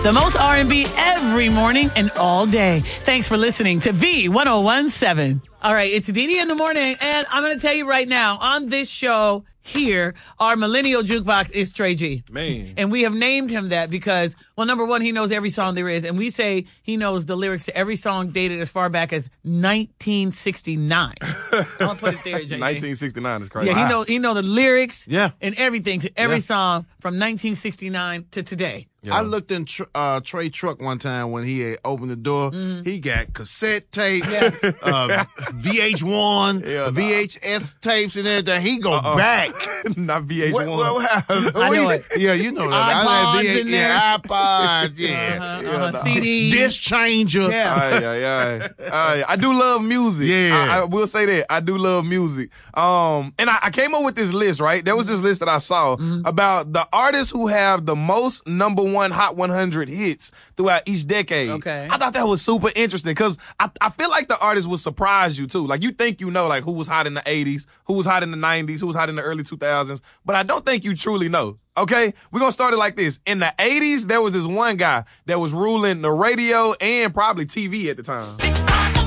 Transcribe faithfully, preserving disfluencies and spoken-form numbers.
The most R and B every morning and all day. Thanks for listening to V ten seventeen. All right, it's Dee Dee in the morning, and I'm going to tell you right now, on this show here, our millennial jukebox is Trey G. Man. And we have named him that because, well, number one, he knows every song there is, and we say he knows the lyrics to every song dated as far back as nineteen sixty-nine. I'll put it there, J J. nineteen sixty-nine is crazy. Yeah, he know he know the lyrics Yeah. and everything to every Yeah. song from nineteen sixty-nine to today. I looked in tr- uh, Trey truck one time when he had opened the door. Mm-hmm. He got cassette tapes, uh, V H one, Yeah, V H S tapes and everything. He go Uh-uh. back. Not V H one. What, what happened? I know it. Yeah, you know that. I iPods had V H, in there. yeah, iPods, yeah. Uh-huh, uh-huh. no. C Ds. Disc changer. Yeah. Aye, aye, aye. Aye. I do love music. Yeah. I, I will say that. I do love music. Um, and I, I came up with this list, right? There was this list that I saw Mm-hmm. about the artists who have the most number one Hot one hundred hits throughout each decade. Okay. I thought that was super interesting because I, I feel like the artists will surprise you too. Like you think you know like who was hot in the eighties, who was hot in the nineties, who was hot in the early two thousands, but I don't think you truly know. Okay, we're going to start it like this. In the eighties, there was this one guy that was ruling the radio and probably T V at the time.